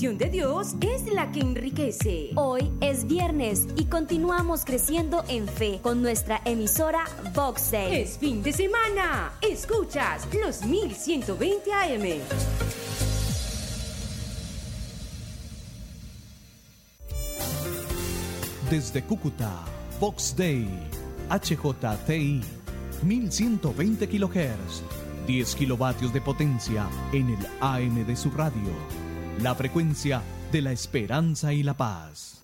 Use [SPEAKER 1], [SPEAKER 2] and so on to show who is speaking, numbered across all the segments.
[SPEAKER 1] información de Dios es la que enriquece.
[SPEAKER 2] Hoy es viernes y continuamos creciendo en fe con nuestra emisora Vox Day.
[SPEAKER 1] Es fin de semana. Escuchas los 1120 AM.
[SPEAKER 3] Desde Cúcuta, Vox Day, HJTI, 1120 kHz, 10 kilovatios de potencia en el AM de su radio. La frecuencia de la esperanza y la paz.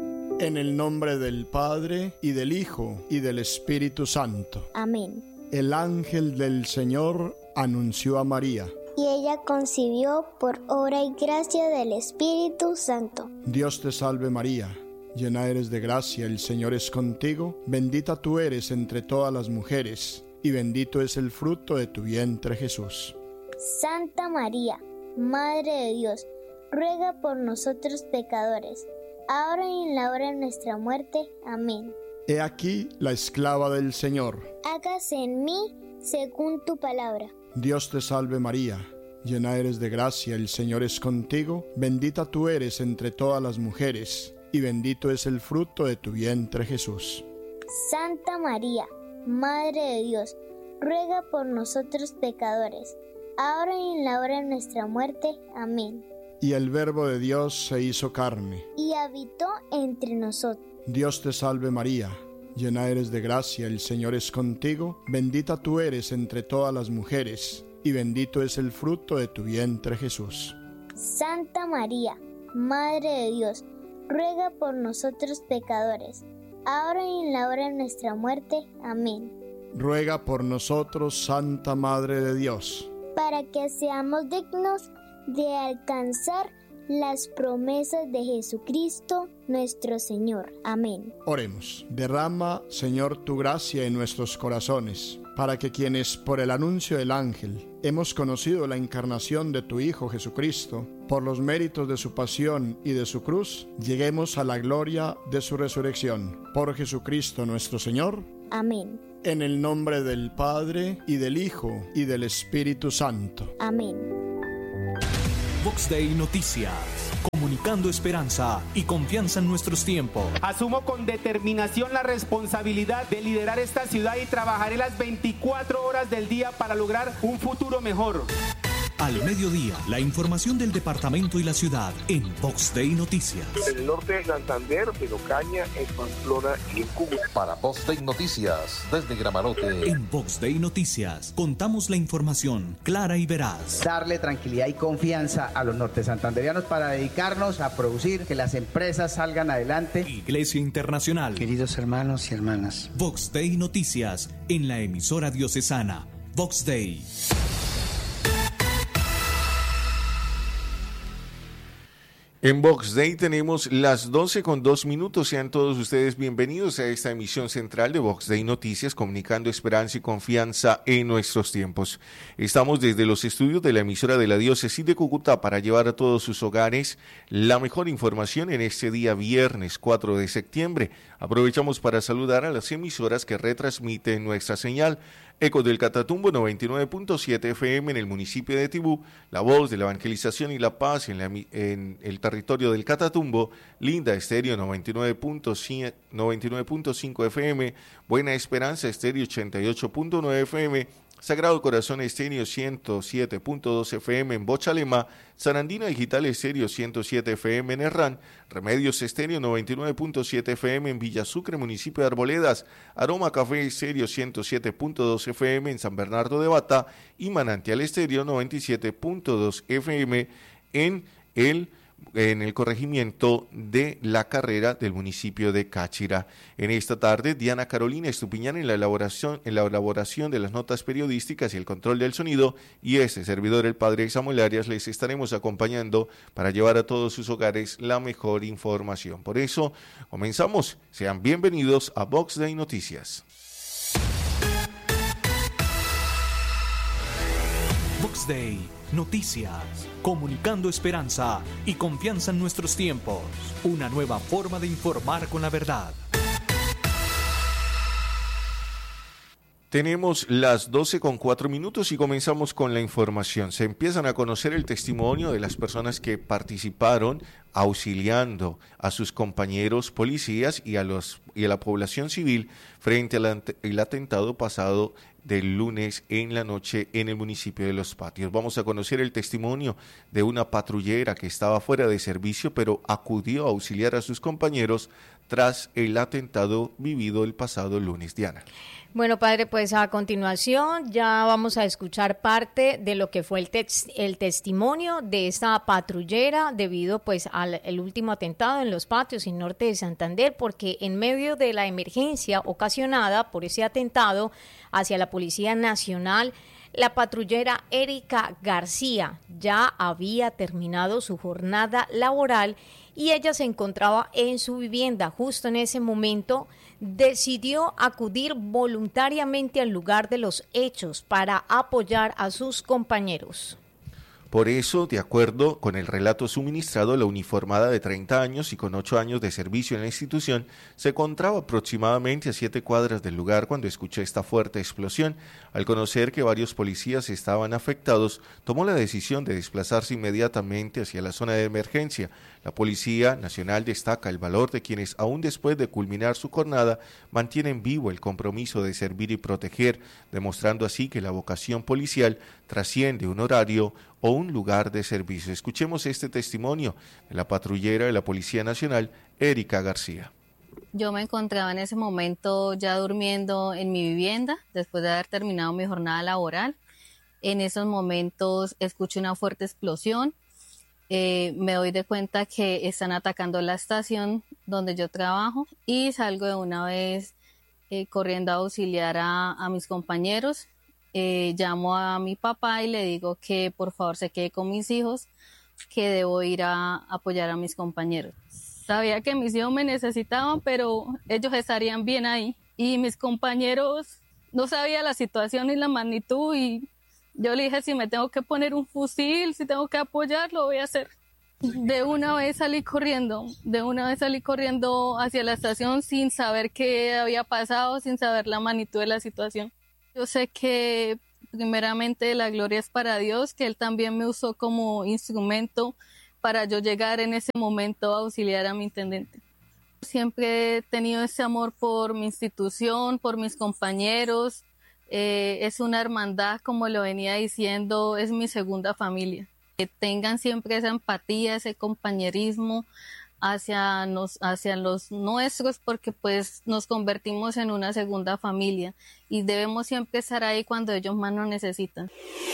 [SPEAKER 4] En el nombre del Padre, y del Hijo, y del Espíritu Santo.
[SPEAKER 5] Amén.
[SPEAKER 4] El ángel del Señor anunció a María.
[SPEAKER 5] Y ella concibió por obra y gracia del Espíritu Santo.
[SPEAKER 4] Dios te salve María, llena eres de gracia, el Señor es contigo, bendita tú eres entre todas las mujeres, y bendito es el fruto de tu vientre Jesús.
[SPEAKER 5] Santa María, Madre de Dios, ruega por nosotros pecadores, ahora y en la hora de nuestra muerte. Amén.
[SPEAKER 4] He aquí la esclava del Señor.
[SPEAKER 5] Hágase en mí según tu palabra.
[SPEAKER 4] Dios te salve María, llena eres de gracia, el Señor es contigo, bendita tú eres entre todas las mujeres, y bendito es el fruto de tu vientre Jesús.
[SPEAKER 5] Santa María, Madre de Dios, ruega por nosotros pecadores, ahora y en la hora de nuestra muerte. Amén.
[SPEAKER 4] Y el Verbo de Dios se hizo carne,
[SPEAKER 5] y habitó entre nosotros.
[SPEAKER 4] Dios te salve María, llena eres de gracia, el Señor es contigo, bendita tú eres entre todas las mujeres, y bendito es el fruto de tu vientre Jesús.
[SPEAKER 5] Santa María, Madre de Dios, ruega por nosotros pecadores, ahora y en la hora de nuestra muerte. Amén.
[SPEAKER 4] Ruega por nosotros, Santa Madre de Dios,
[SPEAKER 5] para que seamos dignos de alcanzar las promesas de Jesucristo nuestro Señor. Amén.
[SPEAKER 4] Oremos. Derrama, Señor, tu gracia en nuestros corazones, para que quienes por el anuncio del ángel hemos conocido la encarnación de tu Hijo Jesucristo, por los méritos de su pasión y de su cruz, lleguemos a la gloria de su resurrección. Por Jesucristo nuestro Señor.
[SPEAKER 5] Amén.
[SPEAKER 4] En el nombre del Padre, y del Hijo, y del Espíritu Santo.
[SPEAKER 5] Amén.
[SPEAKER 3] Vox Day Noticias, comunicando esperanza y confianza en nuestros tiempos.
[SPEAKER 6] Asumo con determinación la responsabilidad de liderar esta ciudad y trabajaré las 24 horas del día para lograr un futuro mejor.
[SPEAKER 3] Al mediodía, la información del departamento y la ciudad en Vox Day Noticias.
[SPEAKER 7] En el norte de Santander, en Ocaña, en Pamplona y en Cúcuta.
[SPEAKER 8] Para Vox Day Noticias, desde Gramarote.
[SPEAKER 3] En Vox Day Noticias, contamos la información clara y veraz.
[SPEAKER 9] Darle tranquilidad y confianza a los norte santanderianos para dedicarnos a producir, que las empresas salgan adelante.
[SPEAKER 3] Iglesia Internacional.
[SPEAKER 9] Queridos hermanos y hermanas.
[SPEAKER 3] Vox Day Noticias, en la emisora diocesana. Vox Day.
[SPEAKER 10] En Vox Day tenemos las 12:02. Sean todos ustedes bienvenidos a esta emisión central de Vox Day Noticias, comunicando esperanza y confianza en nuestros tiempos. Estamos desde los estudios de la emisora de la Diócesis de Cúcuta para llevar a todos sus hogares la mejor información en este día viernes 4 de septiembre. Aprovechamos para saludar a las emisoras que retransmiten nuestra señal. Ecos del Catatumbo 99.7 FM en el municipio de Tibú, La Voz de la Evangelización y la Paz en el territorio del Catatumbo, Linda Estéreo 99.5 FM, Buena Esperanza Estéreo 88.9 FM, Sagrado Corazón Estéreo 107.2 FM en Bochalema, Sarandina Digital Estéreo 107 FM en Herrán, Remedios Estéreo 99.7 FM en Villa Sucre, municipio de Arboledas, Aroma Café Estéreo 107.2 FM en San Bernardo de Bata y Manantial Estéreo 97.2 FM en el corregimiento de La Carrera del municipio de Cáchira. En esta tarde, Diana Carolina Estupiñán en la elaboración de las notas periodísticas y el control del sonido, y este servidor, el padre Samuel Arias, les estaremos acompañando para llevar a todos sus hogares la mejor información. Por eso, comenzamos. Sean bienvenidos a Vox Day Noticias.
[SPEAKER 3] Vox Day Noticias, comunicando esperanza y confianza en nuestros tiempos. Una nueva forma de informar con la verdad.
[SPEAKER 10] Tenemos las 12:04 y comenzamos con la información. Se empiezan a conocer el testimonio de las personas que participaron auxiliando a sus compañeros policías y a la población civil frente al atentado pasado del lunes en la noche en el municipio de Los Patios. Vamos a conocer el testimonio de una patrullera que estaba fuera de servicio, pero acudió a auxiliar a sus compañeros tras el atentado vivido el pasado lunes. Diana.
[SPEAKER 11] Bueno, padre, pues a continuación ya vamos a escuchar parte de lo que fue el testimonio de esta patrullera debido pues al último atentado en Los Patios, en norte de Santander, porque en medio de la emergencia ocasionada por ese atentado hacia la Policía Nacional, la patrullera Erika García ya había terminado su jornada laboral y ella se encontraba en su vivienda. Justo en ese momento decidió acudir voluntariamente al lugar de los hechos para apoyar a sus compañeros.
[SPEAKER 10] Por eso, de acuerdo con el relato suministrado, la uniformada de 30 años y con 8 años de servicio en la institución se encontraba aproximadamente a 7 cuadras del lugar cuando escuchó esta fuerte explosión. Al conocer que varios policías estaban afectados, tomó la decisión de desplazarse inmediatamente hacia la zona de emergencia. La Policía Nacional destaca el valor de quienes, aún después de culminar su jornada, mantienen vivo el compromiso de servir y proteger, demostrando así que la vocación policial trasciende un horario o un lugar de servicio. Escuchemos este testimonio de la patrullera de la Policía Nacional, Erika García.
[SPEAKER 12] Yo me encontraba en ese momento ya durmiendo en mi vivienda, después de haber terminado mi jornada laboral. En esos momentos escucho una fuerte explosión. Me doy de cuenta que están atacando la estación donde yo trabajo y salgo de una vez corriendo a auxiliar a mis compañeros. Llamo a mi papá y le digo que por favor se quede con mis hijos, que debo ir a apoyar a mis compañeros. Sabía que mis hijos me necesitaban, pero ellos estarían bien ahí. Y mis compañeros no sabían la situación ni la magnitud y yo le dije, si me tengo que poner un fusil, si tengo que apoyar, lo voy a hacer. De una vez salí corriendo hacia la estación sin saber qué había pasado, sin saber la magnitud de la situación. Yo sé que primeramente la gloria es para Dios, que Él también me usó como instrumento para yo llegar en ese momento a auxiliar a mi intendente. Siempre he tenido ese amor por mi institución, por mis compañeros. Es una hermandad, como lo venía diciendo, es mi segunda familia. Que tengan siempre esa empatía, ese compañerismo hacia los nuestros, porque pues nos convertimos en una segunda familia y debemos siempre estar ahí cuando ellos más nos necesitan.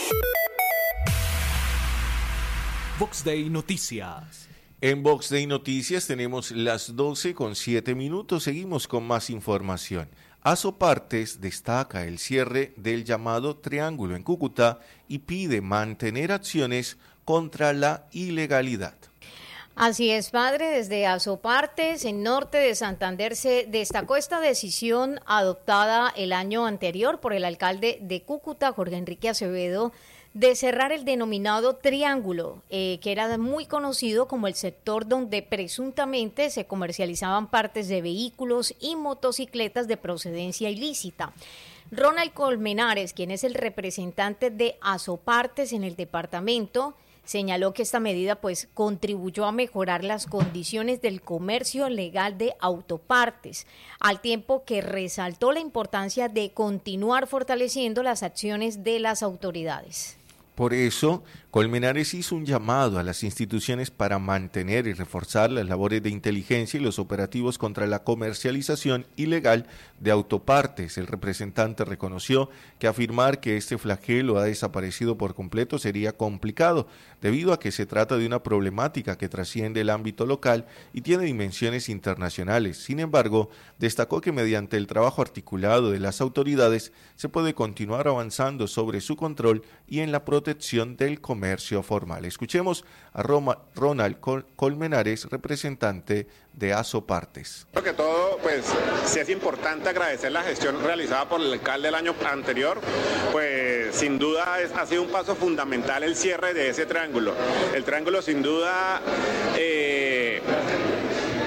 [SPEAKER 3] Vox Day Noticias.
[SPEAKER 10] En Vox Day Noticias tenemos las 12:07. Seguimos con más información. Asopartes destaca el cierre del llamado Triángulo en Cúcuta y pide mantener acciones contra la ilegalidad.
[SPEAKER 11] Así es, padre. Desde Asopartes, en norte de Santander, se destacó esta decisión adoptada el año anterior por el alcalde de Cúcuta, Jorge Enrique Acevedo, de cerrar el denominado Triángulo, que era muy conocido como el sector donde presuntamente se comercializaban partes de vehículos y motocicletas de procedencia ilícita. Ronald Colmenares, quien es el representante de Asopartes en el departamento, señaló que esta medida pues contribuyó a mejorar las condiciones del comercio legal de autopartes, al tiempo que resaltó la importancia de continuar fortaleciendo las acciones de las autoridades.
[SPEAKER 10] Por eso, Colmenares hizo un llamado a las instituciones para mantener y reforzar las labores de inteligencia y los operativos contra la comercialización ilegal de autopartes. El representante reconoció que afirmar que este flagelo ha desaparecido por completo sería complicado, debido a que se trata de una problemática que trasciende el ámbito local y tiene dimensiones internacionales. Sin embargo, destacó que mediante el trabajo articulado de las autoridades se puede continuar avanzando sobre su control y en la protección del comercio formal. Escuchemos a Ronald Colmenares, representante de Asopartes.
[SPEAKER 13] Creo que todo, pues, sí es importante agradecer la gestión realizada por el alcalde el año anterior, pues sin duda ha sido un paso fundamental el cierre de ese triángulo. El triángulo sin duda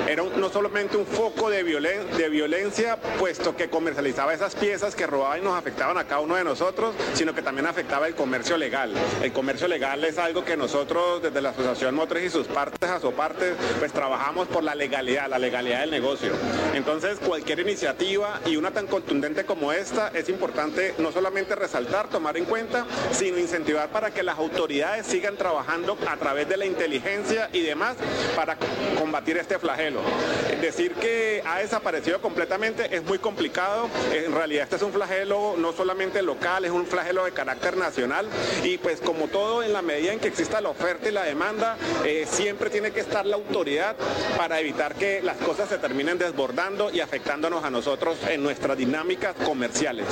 [SPEAKER 13] era no solamente un foco de violencia, puesto que comercializaba esas piezas que robaban y nos afectaban a cada uno de nosotros, sino que también afectaba el comercio legal. El comercio legal es algo que nosotros desde la Asociación Motres y sus partes, ASOPartes, pues trabajamos por la legalidad del negocio. Entonces, cualquier iniciativa y una tan contundente como esta es importante no solamente resaltar, tomar en cuenta, sino incentivar para que las autoridades sigan trabajando a través de la inteligencia y demás para combatir este flagelo. Decir que ha desaparecido completamente es muy complicado. En realidad este es un flagelo no solamente local, es un flagelo de carácter nacional y pues como todo, en la medida en que exista la oferta y la demanda, siempre tiene que estar la autoridad para evitar que las cosas se terminen desbordando y afectándonos a nosotros en nuestras dinámicas comerciales.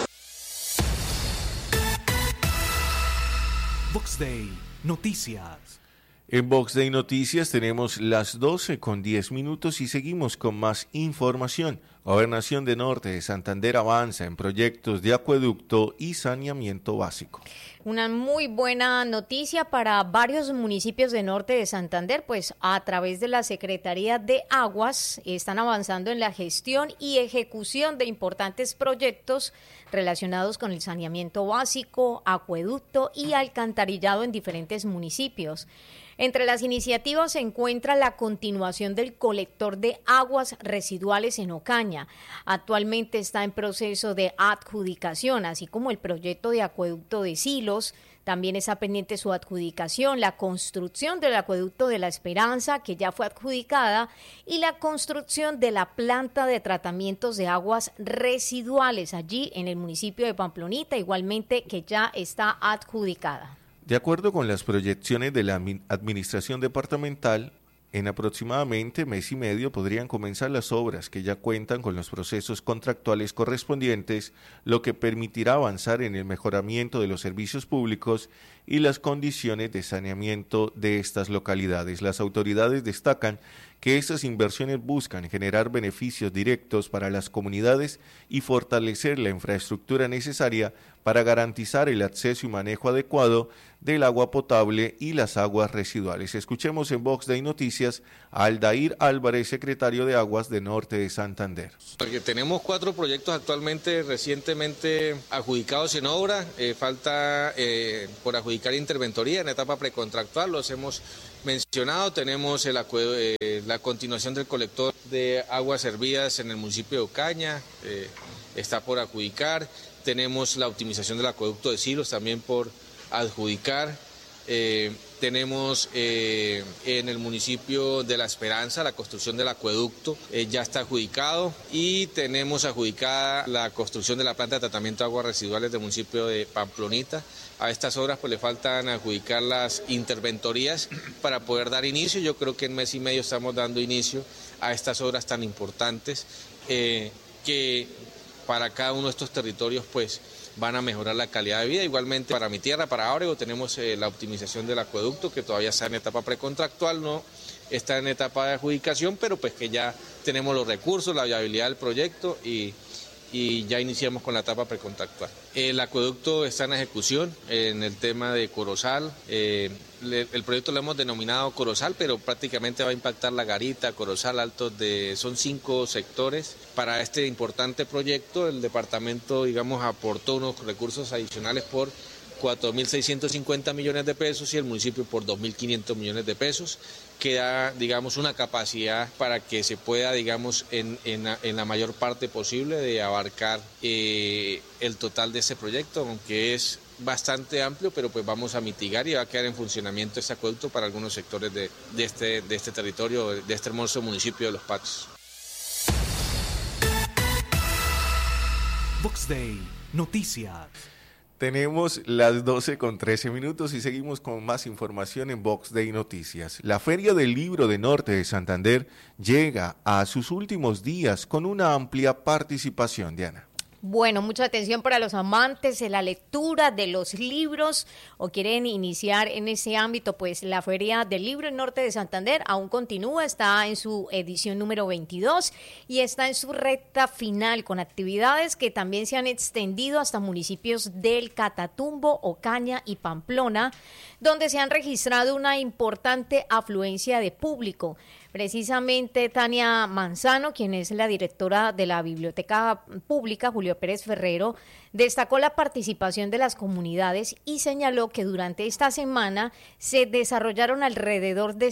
[SPEAKER 3] Vox Day Noticias.
[SPEAKER 10] En Vox Day Noticias tenemos las 12:10 y seguimos con más información. Gobernación de Norte de Santander avanza en proyectos de acueducto y saneamiento básico.
[SPEAKER 11] Una muy buena noticia para varios municipios de Norte de Santander, pues a través de la Secretaría de Aguas están avanzando en la gestión y ejecución de importantes proyectos relacionados con el saneamiento básico, acueducto y alcantarillado en diferentes municipios. Entre las iniciativas se encuentra la continuación del colector de aguas residuales en Ocaña. Actualmente está en proceso de adjudicación, así como el proyecto de acueducto de Silos. También está pendiente su adjudicación, la construcción del acueducto de La Esperanza, que ya fue adjudicada, y la construcción de la planta de tratamientos de aguas residuales allí en el municipio de Pamplonita, igualmente que ya está adjudicada.
[SPEAKER 10] De acuerdo con las proyecciones de la Administración Departamental, en aproximadamente mes y medio podrían comenzar las obras que ya cuentan con los procesos contractuales correspondientes, lo que permitirá avanzar en el mejoramiento de los servicios públicos y las condiciones de saneamiento de estas localidades. Las autoridades destacan que estas inversiones buscan generar beneficios directos para las comunidades y fortalecer la infraestructura necesaria para garantizar el acceso y manejo adecuado del agua potable y las aguas residuales. Escuchemos en Vox Day Noticias a Aldair Álvarez, secretario de Aguas de Norte de Santander.
[SPEAKER 14] Porque tenemos 4 proyectos actualmente recientemente adjudicados en obra, falta por adjudicar interventoría en etapa precontractual, los hemos mencionado. Tenemos la continuación del colector de aguas servidas en el municipio de Ocaña, está por adjudicar. Tenemos la optimización del acueducto de Silos también por adjudicar. Tenemos en el municipio de La Esperanza la construcción del acueducto, ya está adjudicado, y tenemos adjudicada la construcción de la planta de tratamiento de aguas residuales del municipio de Pamplonita. A estas obras pues le faltan adjudicar las interventorías para poder dar inicio. Yo creo que en mes y medio estamos dando inicio a estas obras tan importantes que para cada uno de estos territorios pues van a mejorar la calidad de vida. Igualmente para mi tierra, para Ábrego, tenemos la optimización del acueducto, que todavía está en etapa precontractual, no está en etapa de adjudicación, pero pues que ya tenemos los recursos, la viabilidad del proyecto y ya iniciamos con la etapa precontractual. El acueducto está en ejecución en el tema de Corozal. El proyecto lo hemos denominado Corozal, pero prácticamente va a impactar La Garita, Corozal, Altos son 5 sectores. Para este importante proyecto el departamento, aportó unos recursos adicionales por 4.650 millones de pesos y el municipio por 2.500 millones de pesos, que da, una capacidad para que se pueda, en la mayor parte posible de abarcar el total de ese proyecto, aunque es bastante amplio, pero pues vamos a mitigar y va a quedar en funcionamiento este acueducto para algunos sectores de este territorio, de este hermoso municipio de Los Patos.
[SPEAKER 3] Vox Day Noticias.
[SPEAKER 10] Tenemos las 12:13 y seguimos con más información en Vox Day Noticias. La Feria del Libro de Norte de Santander llega a sus últimos días con una amplia participación, Diana.
[SPEAKER 11] Bueno, mucha atención para los amantes de la lectura, de los libros, o quieren iniciar en ese ámbito, pues la Feria del Libro en Norte de Santander aún continúa, está en su edición número 22 y está en su recta final, con actividades que también se han extendido hasta municipios del Catatumbo, Ocaña y Pamplona, donde se han registrado una importante afluencia de público. Precisamente Tania Manzano, quien es la directora de la Biblioteca Pública Julio Pérez Ferrero, destacó la participación de las comunidades y señaló que durante esta semana se desarrollaron alrededor de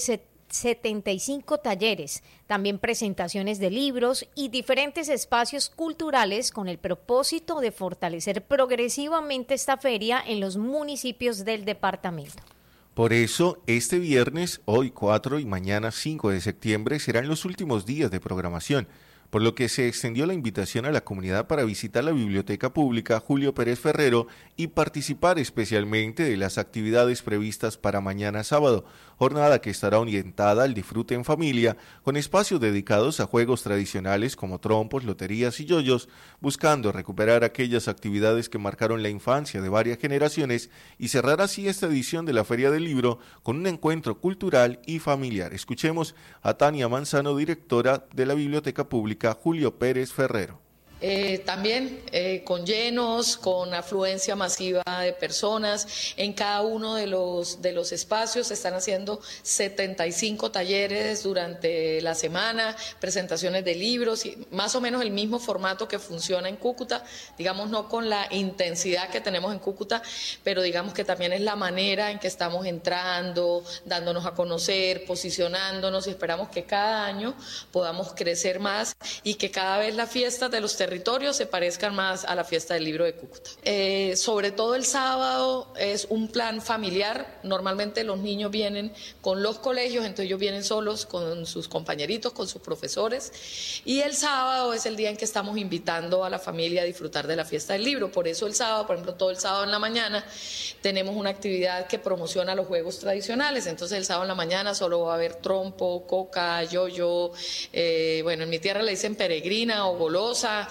[SPEAKER 11] 75 talleres, también presentaciones de libros y diferentes espacios culturales con el propósito de fortalecer progresivamente esta feria en los municipios del departamento.
[SPEAKER 10] Por eso, este viernes, hoy 4 y mañana 5 de septiembre serán los últimos días de programación, por lo que se extendió la invitación a la comunidad para visitar la Biblioteca Pública Julio Pérez Ferrero y participar especialmente de las actividades previstas para mañana sábado, jornada que estará orientada al disfrute en familia, con espacios dedicados a juegos tradicionales como trompos, loterías y yoyos, buscando recuperar aquellas actividades que marcaron la infancia de varias generaciones y cerrar así esta edición de la Feria del Libro con un encuentro cultural y familiar. Escuchemos a Tania Manzano, directora de la Biblioteca Pública Julio Pérez Ferrero.
[SPEAKER 15] También con llenos, con afluencia masiva de personas. En cada uno de los espacios se están haciendo 75 talleres durante la semana, presentaciones de libros, y más o menos el mismo formato que funciona en Cúcuta, digamos no con la intensidad que tenemos en Cúcuta, pero digamos que también es la manera en que estamos entrando, dándonos a conocer, posicionándonos, y esperamos que cada año podamos crecer más y que cada vez la fiesta de los territorios se parezcan más a la fiesta del libro de Cúcuta. Sobre todo el sábado es un plan familiar. Normalmente los niños vienen con los colegios, entonces ellos vienen solos con sus compañeritos, con sus profesores, y el sábado es el día en que estamos invitando a la familia a disfrutar de la fiesta del libro. Por eso el sábado, por ejemplo, todo el sábado en la mañana tenemos una actividad que promociona los juegos tradicionales. Entonces el sábado en la mañana solo va a haber trompo, coca, yoyo, bueno, en mi tierra le dicen peregrina o golosa,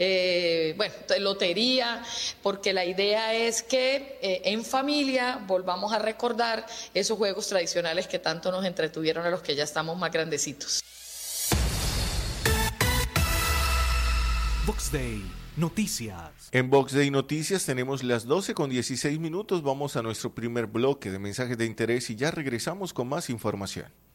[SPEAKER 15] lotería, porque la idea es que en familia volvamos a recordar esos juegos tradicionales que tanto nos entretuvieron a los que ya estamos más grandecitos.
[SPEAKER 3] Vox Day Noticias.
[SPEAKER 10] En Vox Day Noticias tenemos las 12:16. Vamos a nuestro primer bloque de mensajes de interés y ya regresamos con más información.